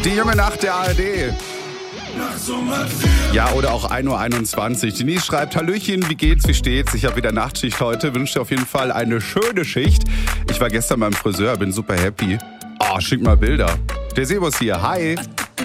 Die junge Nacht der ARD. Ja, oder auch 1:21 Uhr. Denise schreibt, Hallöchen, wie geht's, wie steht's? Ich habe wieder Nachtschicht heute, wünsche dir auf jeden Fall eine schöne Schicht. Ich war gestern beim Friseur, bin super happy. Oh, schick mal Bilder. Der Sebus hier, hi.